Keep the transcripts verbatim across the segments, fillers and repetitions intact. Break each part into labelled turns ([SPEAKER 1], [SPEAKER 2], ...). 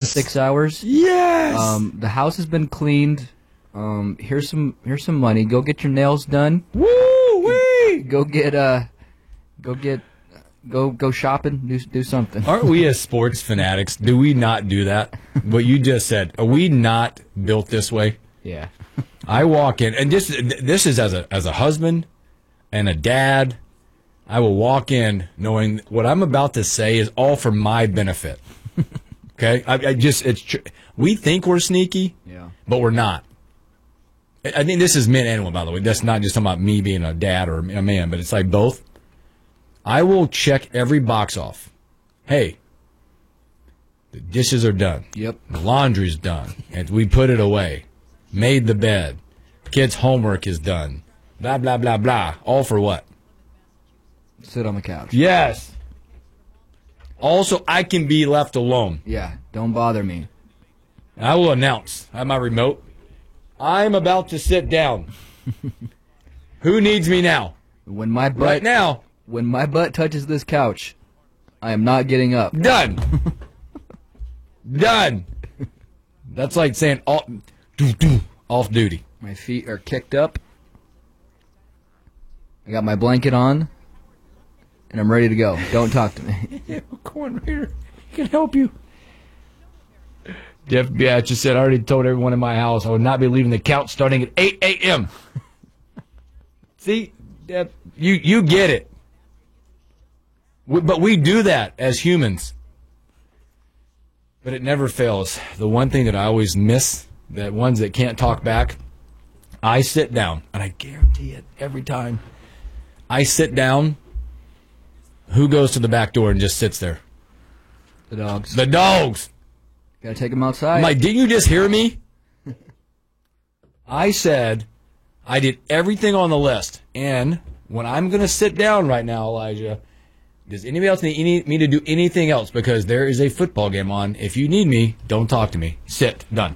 [SPEAKER 1] six hours.
[SPEAKER 2] Yes.
[SPEAKER 1] Um, the house has been cleaned. Um, here's some here's some money. Go get your nails done.
[SPEAKER 2] Woo wee.
[SPEAKER 1] Go get uh, go get go go shopping. Do do something.
[SPEAKER 3] Aren't we as sports fanatics? Do we not do that? What you just said. Are we not built this way?
[SPEAKER 1] Yeah.
[SPEAKER 3] I walk in, and this this is as a as a husband and a dad. I will walk in knowing what I'm about to say is all for my benefit. Okay, I, I just it's tr- we think we're sneaky,
[SPEAKER 1] Yeah.
[SPEAKER 3] but we're not. I I think this is men and women, by the way. That's not just talking about me being a dad or a man, but it's like both. I will check every box off. Hey, the dishes are done.
[SPEAKER 1] Yep.
[SPEAKER 3] The laundry's done, and we put it away. Made the bed. Kids' homework is done. Blah blah blah blah. All for what?
[SPEAKER 1] Sit on the couch.
[SPEAKER 3] Yes. Also, I can be left alone.
[SPEAKER 1] Yeah. Don't bother me.
[SPEAKER 3] I will announce. I have my remote. I'm about to sit down. Who needs me now?
[SPEAKER 1] When my butt
[SPEAKER 3] Right now.
[SPEAKER 1] when my butt touches this couch, I am not getting up.
[SPEAKER 3] Done. Done. That's like saying off, off duty.
[SPEAKER 1] My feet are kicked up. I got my blanket on, and I'm ready to go. Don't talk to me.
[SPEAKER 3] Yeah, coordinator, he can help you. Jeff Biatch just said, I already told everyone in my house I would not be leaving the couch starting at eight a.m. See, Jeff, you, you get it. We, but we do that as humans. But it never fails. The one thing that I always miss, that ones that can't talk back, I sit down, and I guarantee it every time. I sit down. Who goes to the back door and just sits there?
[SPEAKER 1] The dogs.
[SPEAKER 3] The dogs.
[SPEAKER 1] Gotta take them outside.
[SPEAKER 3] I'm like, didn't you just hear me? I said I did everything on the list. And when I'm going to sit down right now, Elijah, does anybody else need any, me to do anything else? Because there is a football game on. If you need me, don't talk to me. Sit. Done.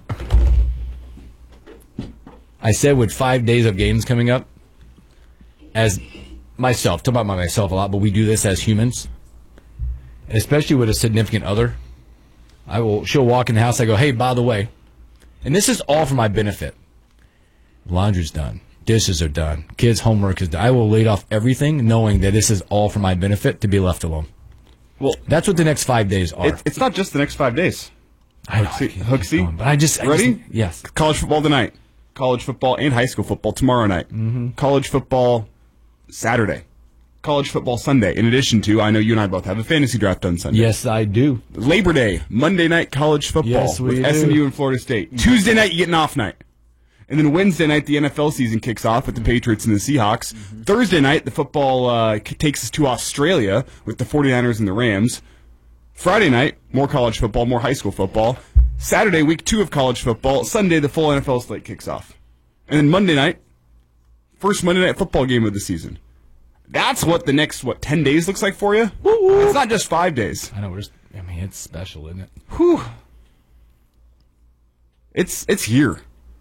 [SPEAKER 3] I said with five days of games coming up, as myself, talk about myself a lot, but we do this as humans, and especially with a significant other. I will. She'll walk in the house. I go, hey, by the way, and this is all for my benefit. Laundry's done. Dishes are done. Kids' homework is done. I will lay off everything, knowing that this is all for my benefit to be left alone.
[SPEAKER 2] Well,
[SPEAKER 3] that's what the next five days are.
[SPEAKER 2] It, it's not just the next five days.
[SPEAKER 3] I know.
[SPEAKER 2] Hooksy, Hooksy.
[SPEAKER 3] But I just I
[SPEAKER 2] ready.
[SPEAKER 3] Just, yes.
[SPEAKER 2] College football tonight. College football and high school football tomorrow night.
[SPEAKER 3] Mm-hmm.
[SPEAKER 2] College football Saturday. College football Sunday. In addition to, I know you and I both have a fantasy draft on Sunday.
[SPEAKER 3] Yes, I do.
[SPEAKER 2] Labor Day, Monday night college football
[SPEAKER 3] Yes, we
[SPEAKER 2] with
[SPEAKER 3] do.
[SPEAKER 2] S M U and Florida State. Tuesday night, you get an off night. And then Wednesday night, the N F L season kicks off with the Patriots and the Seahawks. Mm-hmm. Thursday night, the football uh, takes us to Australia with the 49ers and the Rams. Friday night, more college football, more high school football. Saturday, week two of college football. Sunday, the full N F L slate kicks off. And then Monday night, first Monday night football game of the season. That's what the next, what, ten days looks like for you? Woo-woo. It's not just five days.
[SPEAKER 3] I know. We're just, I mean, it's special, isn't it?
[SPEAKER 2] Whew. It's, it's here.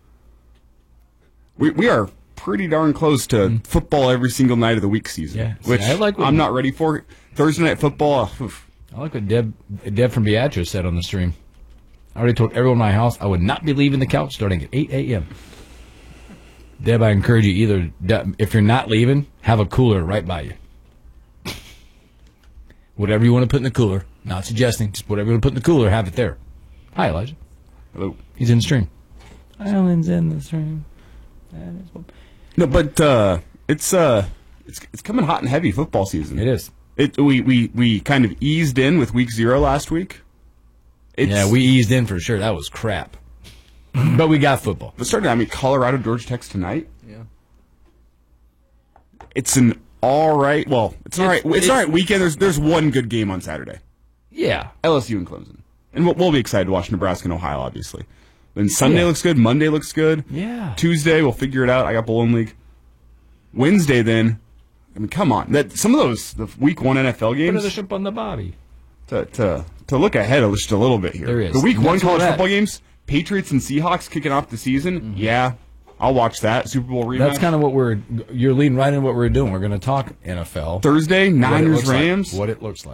[SPEAKER 2] We we are pretty darn close to mm. football every single night of the week season,
[SPEAKER 3] yeah. See,
[SPEAKER 2] which
[SPEAKER 3] I like
[SPEAKER 2] I'm not ready for. Thursday night football. Oof.
[SPEAKER 3] I like what Deb Deb from Beatrice said on the stream. I already told everyone in my house I would not be leaving the couch starting at eight a.m. Deb, I encourage you either, if you're not leaving, have a cooler right by you. Whatever you want to put in the cooler. Not suggesting, just whatever you want to put in the cooler, have it there. Hi, Elijah.
[SPEAKER 2] Hello.
[SPEAKER 3] He's in the stream. Island's in the stream.
[SPEAKER 2] No, but uh, it's uh, it's it's coming hot and heavy football season.
[SPEAKER 3] It is.
[SPEAKER 2] It we we, we kind of eased in with week zero last week. It's,
[SPEAKER 3] yeah, we eased in for sure. That was crap. But we got football.
[SPEAKER 2] But starting, I mean, Colorado, Georgia Tech tonight.
[SPEAKER 1] Yeah.
[SPEAKER 2] It's an all right. Well, it's, it's all right. It's, it's all right weekend. There's there's one good game on Saturday.
[SPEAKER 3] Yeah,
[SPEAKER 2] L S U and Clemson, and we'll, we'll be excited to watch Nebraska and Ohio, obviously. Then Sunday
[SPEAKER 3] yeah.
[SPEAKER 2] looks good. Monday looks good.
[SPEAKER 3] Yeah.
[SPEAKER 2] Tuesday, we'll figure it out. I got Bowling League. Wednesday, then, I mean, come on. That some of those the week one N F L games.
[SPEAKER 3] Put the ship on the bobby.
[SPEAKER 2] To to to look ahead just a little bit here.
[SPEAKER 3] There is
[SPEAKER 2] the week
[SPEAKER 3] That's
[SPEAKER 2] one college
[SPEAKER 3] that.
[SPEAKER 2] football games. Patriots and Seahawks kicking off the season. Mm-hmm. Yeah, I'll watch that Super Bowl rematch.
[SPEAKER 3] That's kind of what we're. You're leading right into what we're doing. We're going to talk N F L
[SPEAKER 2] Thursday. Niners
[SPEAKER 3] what
[SPEAKER 2] Rams.
[SPEAKER 3] Like, what it looks like.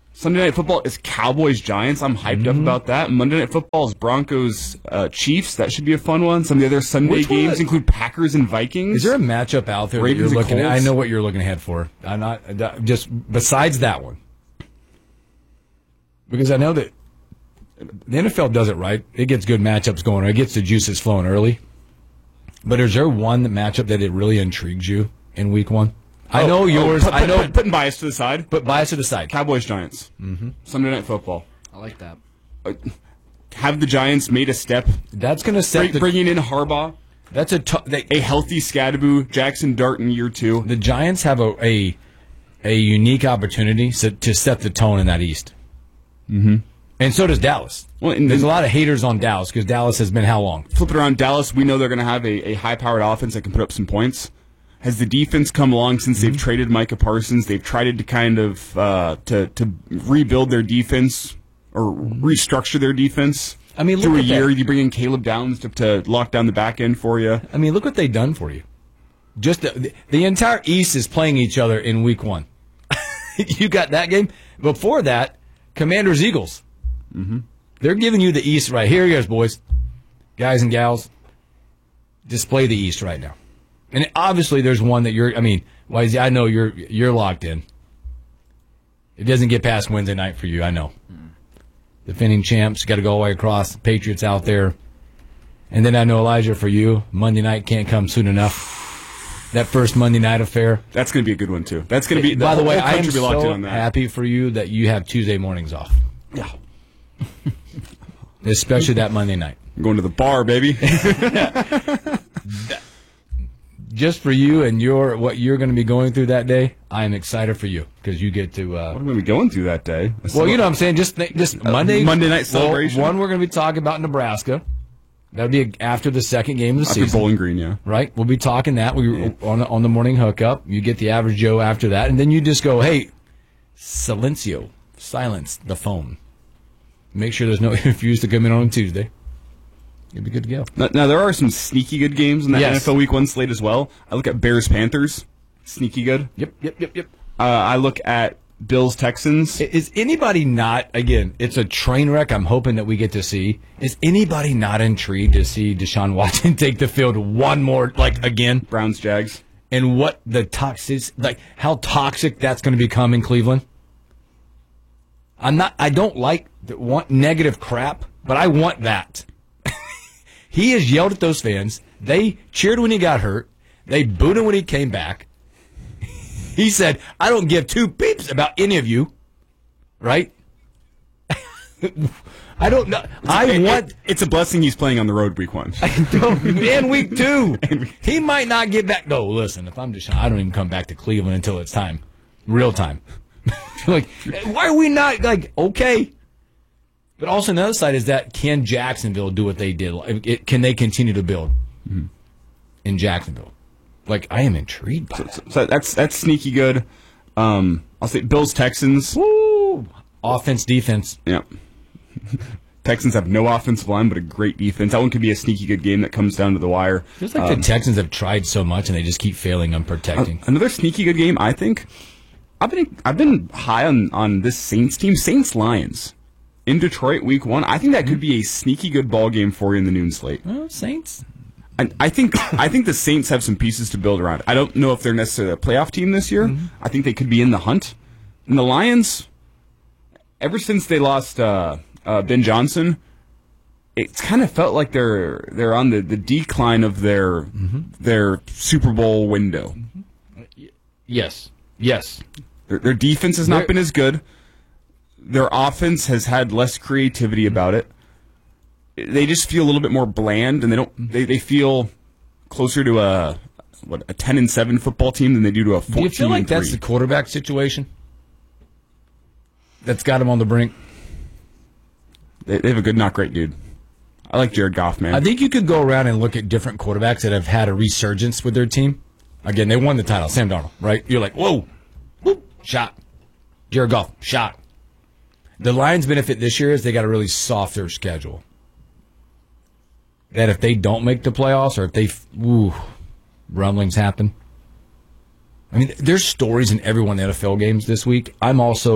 [SPEAKER 2] Sunday Night Football is Cowboys-Giants. I'm hyped
[SPEAKER 3] Mm-hmm.
[SPEAKER 2] up about that. Monday Night Football is Broncos-Chiefs. That should be a fun one. Some of the other Sunday
[SPEAKER 3] Which one
[SPEAKER 2] games
[SPEAKER 3] is-
[SPEAKER 2] include Packers and Vikings.
[SPEAKER 3] Is there a matchup out there
[SPEAKER 2] Ravens
[SPEAKER 3] that you're
[SPEAKER 2] and
[SPEAKER 3] looking at?
[SPEAKER 2] Colts?
[SPEAKER 3] I know what you're looking ahead for. I'm not just besides that one. Because I know that the N F L does it right. It gets good matchups going. It gets the juices flowing early. But is there one matchup that it really intrigues you in week one? I
[SPEAKER 2] Oh,
[SPEAKER 3] know
[SPEAKER 2] oh,
[SPEAKER 3] yours.
[SPEAKER 2] put-
[SPEAKER 3] I know.
[SPEAKER 2] put- putting bias to the side.
[SPEAKER 3] But bias to the side.
[SPEAKER 2] Cowboys-Giants. Mm-hmm. Sunday Night Football.
[SPEAKER 1] I like that.
[SPEAKER 2] Have the Giants made a step?
[SPEAKER 3] That's going to set
[SPEAKER 2] Bring,
[SPEAKER 3] the.
[SPEAKER 2] bringing in Harbaugh,
[SPEAKER 3] That's a. T- they,
[SPEAKER 2] a healthy Scadaboo, Jackson Dart in year two.
[SPEAKER 3] the Giants have a a, a unique opportunity to, to set the tone in that East. Mm-hmm. And so does Dallas.
[SPEAKER 2] Well, and
[SPEAKER 3] There's
[SPEAKER 2] then-
[SPEAKER 3] a lot of haters on Dallas because Dallas has been how long?
[SPEAKER 2] Flip it around, Dallas. We know they're going to have a, a high-powered offense that can put up some points. Has the defense come along since they've traded Micah Parsons? They've tried to kind of uh, to to rebuild their defense or restructure their defense.
[SPEAKER 3] I mean, look
[SPEAKER 2] through a
[SPEAKER 3] at that.
[SPEAKER 2] year, you bring in Caleb Downs to, to lock down the back end for you.
[SPEAKER 3] I mean, look what they've done for you. Just the, the entire East is playing each other in week one. You got that game. Before that, Commanders Eagles. Mm-hmm. They're giving you the East right here. Here's boys, guys and gals. Display the East right now. And obviously, there's one that you're. I mean, why is I know you're you're locked in. It doesn't get past Wednesday night for you. I know. Defending champs, got to go all the way across. Patriots out there. And then I know, Elijah, for you, Monday night can't come soon enough. That first Monday night affair.
[SPEAKER 2] That's going to be a good one too. That's going to be.
[SPEAKER 3] By the way,
[SPEAKER 2] whole
[SPEAKER 3] I am
[SPEAKER 2] country will be locked in
[SPEAKER 3] so
[SPEAKER 2] on that.
[SPEAKER 3] happy for you that you have Tuesday mornings off,
[SPEAKER 2] Yeah,
[SPEAKER 3] especially that Monday night.
[SPEAKER 2] I'm going to the bar, baby.
[SPEAKER 3] Just for you and your what you're going to be going through that day, I am excited for you because you get to. Uh,
[SPEAKER 2] What am I going to be going through that day?
[SPEAKER 3] well, you know what I'm saying. Just think, just Monday
[SPEAKER 2] Monday night
[SPEAKER 3] well,
[SPEAKER 2] celebration?
[SPEAKER 3] one, we're going to be talking about Nebraska. That'll be after the second game of the
[SPEAKER 2] After
[SPEAKER 3] season.
[SPEAKER 2] Bowling Green, yeah.
[SPEAKER 3] Right? We'll be talking that we on the, on the morning hookup. You get the average Joe after that, and then you just go, "Hey, silencio, silence the phone. Make sure there's no interviews to come in on Tuesday. You'll be good to go."
[SPEAKER 2] Now, now there are some sneaky good games in that
[SPEAKER 3] Yes.
[SPEAKER 2] N F L Week One slate as well. I look at Bears Panthers, sneaky good.
[SPEAKER 3] Yep, yep, yep, yep.
[SPEAKER 2] Uh, I look at Bills Texans.
[SPEAKER 3] Is anybody not? Again, it's a train wreck. I'm hoping that we get to see. Is anybody not intrigued to see Deshaun Watson take the field one more, like again?
[SPEAKER 2] Browns Jags.
[SPEAKER 3] And what the toxic, like how toxic that's going to become in Cleveland. I'm not. I don't like the, want negative crap, but I want that. He has yelled at those fans. They cheered when he got hurt. They booed him when he came back. He said, "I don't give two peeps about any of you." Right? I don't know. I
[SPEAKER 2] It-
[SPEAKER 3] want.
[SPEAKER 2] it- it's a blessing he's playing on the road Week One.
[SPEAKER 3] And week two. He might not get back. No, listen, if I'm Deshaun, I don't even come back to Cleveland until it's time. Real time. Like, why are we not, like, okay. But also, another side is that can Jacksonville do what they did? Like, it, can they continue to build
[SPEAKER 2] Mm-hmm.
[SPEAKER 3] in Jacksonville? Like, I am intrigued by that.
[SPEAKER 2] So that's that's sneaky good. Um, I'll say Bills Texans.
[SPEAKER 3] Woo! Offense, defense.
[SPEAKER 2] Yeah. Texans have no offensive line, but a great defense. That one could be a sneaky good game that comes down to the wire.
[SPEAKER 3] Feels like the Texans have tried so much and they just keep failing on protecting.
[SPEAKER 2] Another sneaky good game, I think. I've been I've been high on, on this Saints team, Saints Lions in Detroit Week One. I think that could be a sneaky good ball game for you in the noon slate.
[SPEAKER 3] Well, Saints.
[SPEAKER 2] I, I think I think the Saints have some pieces to build around. I don't know if they're necessarily a playoff team this year.
[SPEAKER 3] Mm-hmm.
[SPEAKER 2] I think they could be in the hunt. And the Lions, ever since they lost uh, uh, Ben Johnson, it's kind of felt like they're they're on the, the decline of their
[SPEAKER 3] Mm-hmm.
[SPEAKER 2] their Super Bowl window.
[SPEAKER 3] Yes. Yes.
[SPEAKER 2] Their, their defense has not
[SPEAKER 3] They're-
[SPEAKER 2] been as good. Their offense has had less creativity about it. They just feel a little bit more bland, and they don't. They, they feel closer to a what a ten and seven football team than they do to a fourteen.
[SPEAKER 3] Do you feel like
[SPEAKER 2] and
[SPEAKER 3] that's
[SPEAKER 2] three.
[SPEAKER 3] the quarterback situation that's got him on the brink?
[SPEAKER 2] They, they have a good, not great dude. I like Jared Goff, man.
[SPEAKER 3] I think you could go around and look at different quarterbacks that have had a resurgence with their team. Again, they won the title. Sam Darnold, right? You're like, whoa, whoop, shot. Jared Goff, shot. The Lions' benefit this year is they got a really softer schedule. That if they don't make the playoffs or if they, ooh, rumblings happen. I mean, there's stories in every one of the N F L games this week. I'm also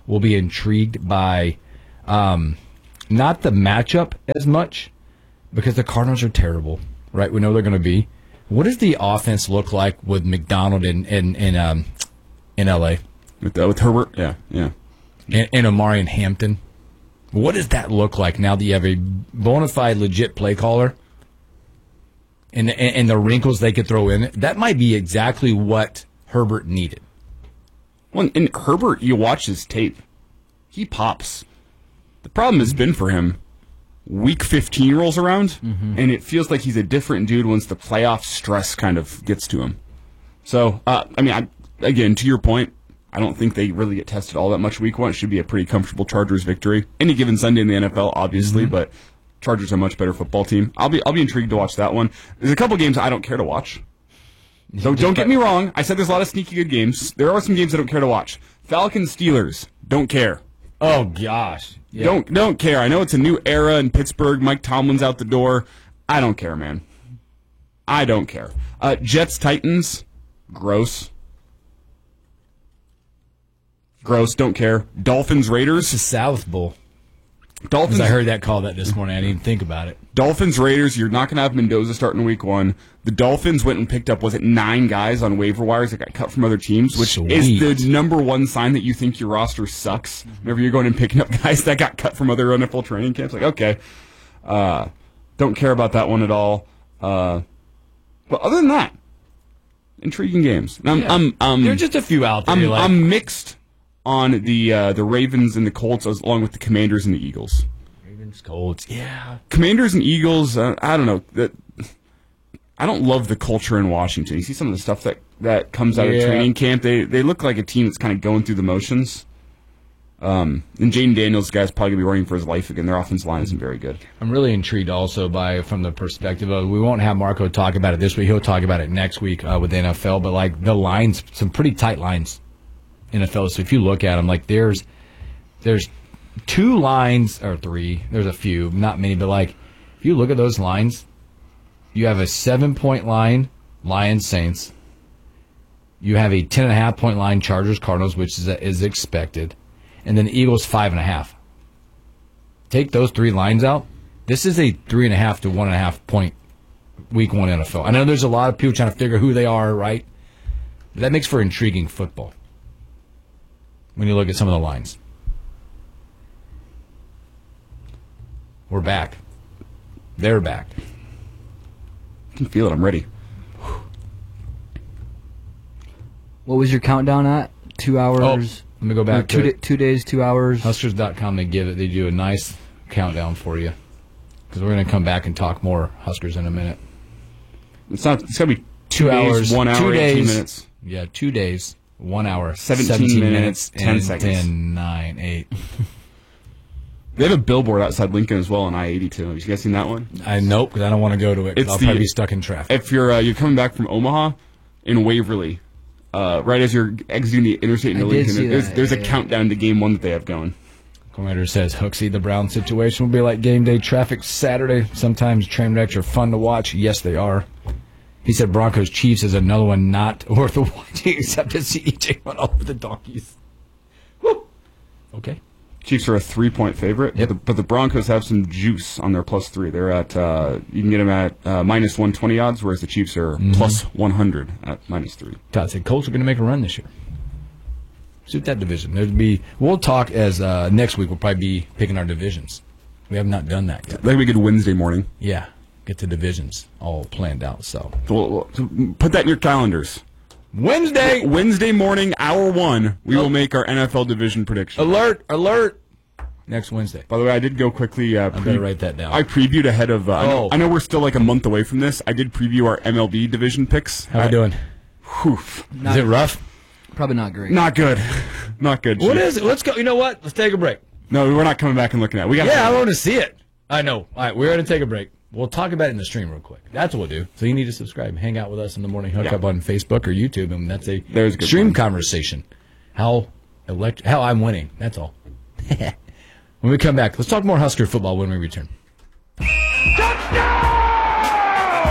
[SPEAKER 3] will be intrigued by um, not the matchup as much, because the Cardinals are terrible, right? We know they're going to be. What does the offense look like with McDonald in in in, um, in L A
[SPEAKER 2] with uh, with Herbert? Yeah, yeah.
[SPEAKER 3] And, and Amari and Hampton? What does that look like now that you have a bona fide, legit play caller? And, and, and the wrinkles they could throw in? That might be exactly what Herbert needed.
[SPEAKER 2] Well, in Herbert, you watch his tape. He pops. The problem has been for him, week fifteen rolls around, mm-hmm. and it feels like he's a different dude once the playoff stress kind of gets to him. So, uh, I mean, I, again, to your point, I don't think they really get tested all that much week one. It should be a pretty comfortable Chargers victory. Any given Sunday in the N F L, obviously, mm-hmm. but Chargers are a much better football team. I'll be I'll be intrigued to watch that one. There's a couple games I don't care to watch. So don't get me wrong. I said there's a lot of sneaky good games. There are some games I don't care to watch. Falcons, Steelers, don't care.
[SPEAKER 3] Oh, gosh.
[SPEAKER 2] Yeah. Don't don't care. I know it's a new era in Pittsburgh. Mike Tomlin's out the door. I don't care, man. I don't care. Uh, Jets, Titans, gross. Gross, don't care. Dolphins, Raiders.
[SPEAKER 3] It's a South Bowl.
[SPEAKER 2] Dolphins.
[SPEAKER 3] I heard that call that this morning. I didn't even think about it.
[SPEAKER 2] Dolphins, Raiders, you're not going to have Mendoza starting week one. The Dolphins went and picked up, was it nine guys on waiver wires that got cut from other teams, which
[SPEAKER 3] Sweet.
[SPEAKER 2] is the number one sign that you think your roster sucks. Whenever you're going and picking up guys that got cut from other N F L training camps. Like, okay. Uh, don't care about that one at all. Uh, but other than that, intriguing games. And I'm,
[SPEAKER 3] Yeah.
[SPEAKER 2] I'm, um,
[SPEAKER 3] There are just a few out there.
[SPEAKER 2] I'm,
[SPEAKER 3] like,
[SPEAKER 2] I'm mixed on the uh, the Ravens and the Colts, as- along with the Commanders and the Eagles.
[SPEAKER 3] Ravens, Colts. Yeah.
[SPEAKER 2] Commanders and Eagles, uh, I don't know. That I don't love the culture in Washington. You see some of the stuff that, that comes out
[SPEAKER 3] Yeah.
[SPEAKER 2] of training camp. They they look like a team that's kind of going through the motions. Um, and Jaden Daniels, the guy's probably going to be running for his life again. Their offensive line isn't very good.
[SPEAKER 3] I'm really intrigued also by, from the perspective of, we won't have Marco talk about it this week. He'll talk about it next week uh, with the N F L. But, like, the lines, some pretty tight lines in N F L. So if you look at them, like, there's there's two lines, or three. There's a few, not many. But, like, if you look at those lines, you have a seven-point line, Lions, Saints. You have a ten and a half point line, Chargers, Cardinals, which is is expected. And then the Eagles, five and a half. Take those three lines out. This is a three and a half to one and a half point week one N F L. I know there's a lot of people trying to figure who they are, right? But that makes for intriguing football when you look at some of the lines. We're back. They're back.
[SPEAKER 2] I can feel it. I'm ready.
[SPEAKER 1] What was your countdown at? Two hours?
[SPEAKER 3] Oh, let me go back
[SPEAKER 1] Or two,
[SPEAKER 3] to
[SPEAKER 1] da-
[SPEAKER 3] it.
[SPEAKER 1] two days, two hours?
[SPEAKER 3] Huskers dot com, they give it. They do a nice countdown for you. Because we're going to come back and talk more Huskers in a minute.
[SPEAKER 2] It's not. It's got to be two,
[SPEAKER 3] Two
[SPEAKER 2] days,
[SPEAKER 3] hours,
[SPEAKER 2] one hour,
[SPEAKER 3] two
[SPEAKER 2] eighteen
[SPEAKER 3] days.
[SPEAKER 2] minutes.
[SPEAKER 3] Yeah, two days, one hour,
[SPEAKER 2] seventeen minutes, ten
[SPEAKER 3] and
[SPEAKER 2] seconds.
[SPEAKER 3] ten, nine, eight.
[SPEAKER 2] They have a billboard outside Lincoln as well on I eighty-two. Have you guys seen that one?
[SPEAKER 3] I nope, because I don't want to go to it. 'Cause
[SPEAKER 2] It's
[SPEAKER 3] I'll
[SPEAKER 2] the-
[SPEAKER 3] probably be stuck in traffic.
[SPEAKER 2] If you're uh, you're coming back from Omaha in Waverly, uh, right as you're exiting the interstate into
[SPEAKER 1] I did
[SPEAKER 2] Lincoln,
[SPEAKER 1] see
[SPEAKER 2] there's
[SPEAKER 1] that,
[SPEAKER 2] there's a
[SPEAKER 1] yeah.
[SPEAKER 2] countdown to game one that they have going.
[SPEAKER 3] Commander says, Hooksy, the Brown situation will be like game day traffic Saturday. Sometimes train wrecks are fun to watch. Yes, they are. He said Broncos Chiefs is another one not worth watching except to see E J run over the donkeys. Woo. Okay.
[SPEAKER 2] Chiefs are a three point favorite,
[SPEAKER 3] Yep.
[SPEAKER 2] but, the, but the Broncos have some juice on their plus three. They're at uh, you can get them at uh, minus one twenty odds, whereas the Chiefs are
[SPEAKER 3] Mm-hmm.
[SPEAKER 2] plus one hundred at minus three.
[SPEAKER 3] Todd said Colts are going to make a run this year. Suit that division. There'd be. We'll talk as uh, next week. We'll probably be picking our divisions. We have not done that yet.
[SPEAKER 2] That'll be a good Wednesday morning.
[SPEAKER 3] Yeah, get the divisions all planned out. So
[SPEAKER 2] So we'll, we'll- so put that in your calendars.
[SPEAKER 3] Wednesday,
[SPEAKER 2] Wednesday morning, hour one, we will make our N F L division prediction.
[SPEAKER 3] alert, alert. Next Wednesday.
[SPEAKER 2] By the way, I did go quickly. Uh,
[SPEAKER 3] I better write that down.
[SPEAKER 2] I previewed ahead of. Uh, I, know,
[SPEAKER 3] Oh.
[SPEAKER 2] I know we're still like a month away from this. I did preview our M L B division picks.
[SPEAKER 3] How
[SPEAKER 2] I,
[SPEAKER 3] we doing?
[SPEAKER 2] Whew,
[SPEAKER 3] Is it rough?
[SPEAKER 1] Probably not great.
[SPEAKER 2] not good. Not good.
[SPEAKER 3] What
[SPEAKER 2] Chief.
[SPEAKER 3] is it? Let's go. You know what? Let's take a break.
[SPEAKER 2] No, we're not coming back and looking at it. We got.
[SPEAKER 3] Yeah, I want to see it. I know. All right, we're going to take a break. We'll talk about it in the stream real quick. That's what we'll do. So you need to subscribe. Hang out with us in the morning. Hook
[SPEAKER 2] Yeah.
[SPEAKER 3] up on Facebook or YouTube, and that's a
[SPEAKER 2] There's a good
[SPEAKER 3] stream
[SPEAKER 2] one.
[SPEAKER 3] conversation. How elect- How I'm winning. That's all. When we come back, let's talk more Husker football when we return.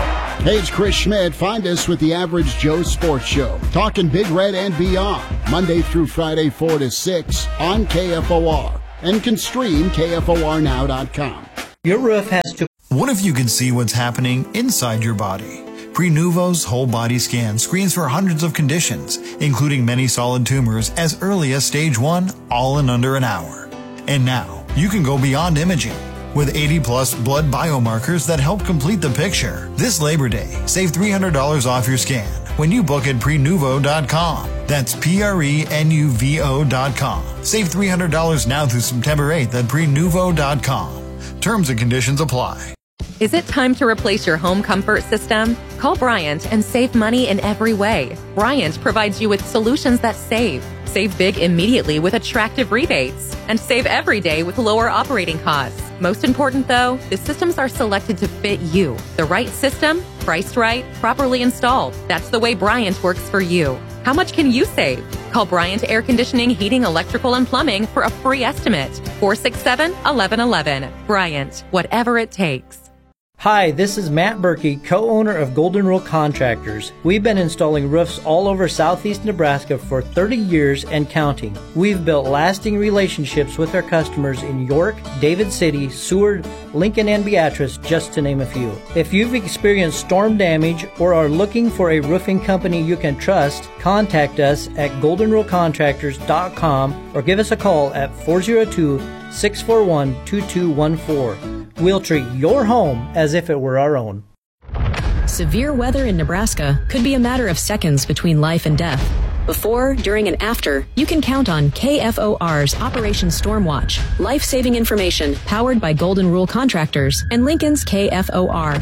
[SPEAKER 4] Hey, it's Chris Schmidt. Find us with the Average Joe Sports Show. Talking Big Red and beyond. Monday through Friday, four to six on K F O R. And can stream K F O R now dot com.
[SPEAKER 5] Your roof has to...
[SPEAKER 6] What if you could see what's happening inside your body? Prenuvo's whole body scan screens for hundreds of conditions, including many solid tumors as early as stage one, all in under an hour. And now, you can go beyond imaging. With eighty plus blood biomarkers that help complete the picture. This Labor Day, save three hundred dollars off your scan when you book at prenuvo dot com. That's P R E N U V O dot com. Save three hundred dollars now through September eighth at prenuvo dot com. Terms and conditions apply.
[SPEAKER 7] Is it time to replace your home comfort system? Call Bryant and save money in every way. Bryant provides you with solutions that save. Save big immediately with attractive rebates. And save every day with lower operating costs. Most important though, the systems are selected to fit you. The right system, priced right, properly installed. That's the way Bryant works for you. How much can you save? Call Bryant Air Conditioning, Heating, Electrical, and Plumbing for a free estimate. four six seven, one one one one. Bryant, whatever it takes.
[SPEAKER 5] Hi, this is Matt Berkey, co-owner of Golden Rule Contractors. We've been installing roofs all over southeast Nebraska for thirty years and counting. We've built lasting relationships with our customers in York, David City, Seward, Lincoln, and Beatrice, just to name a few. If you've experienced storm damage or are looking for a roofing company you can trust, contact us at golden rule contractors dot com or give us a call at four oh two, six four one, two two one four. We'll treat your home as if it were our own.
[SPEAKER 8] Severe weather in Nebraska could be a matter of seconds between life and death. Before, during, and after, you can count on K F O R's Operation Stormwatch, life-saving information powered by Golden Rule Contractors and Lincoln's K F O R.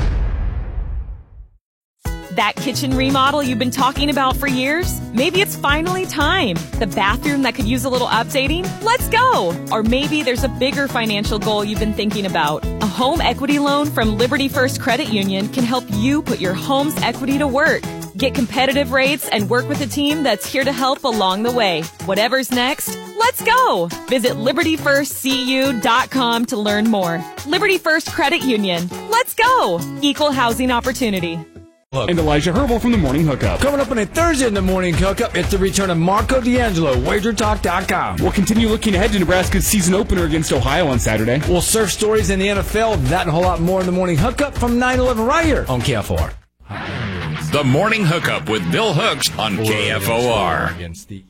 [SPEAKER 9] That kitchen remodel you've been talking about for years? Maybe it's finally time. The bathroom that could use a little updating? Let's go! Or maybe there's a bigger financial goal you've been thinking about. A home equity loan from Liberty First Credit Union can help you put your home's equity to work. Get competitive rates and work with a team that's here to help along the way. Whatever's next, let's go! Visit liberty first c u dot com to learn more. Liberty First Credit Union. Let's go! Equal housing opportunity.
[SPEAKER 2] Look. And Elijah Herbal from the Morning Hookup.
[SPEAKER 3] Coming up on a Thursday in the Morning Hookup, it's the return of Marco D'Angelo, wager talk dot com.
[SPEAKER 2] We'll continue looking ahead to Nebraska's season opener against Ohio on Saturday.
[SPEAKER 3] We'll surf stories in the N F L, that and a whole lot more in the Morning Hookup from nine eleven right here on K F O R.
[SPEAKER 10] The Morning Hookup with Bill Hooks on K F O R.
[SPEAKER 3] Against the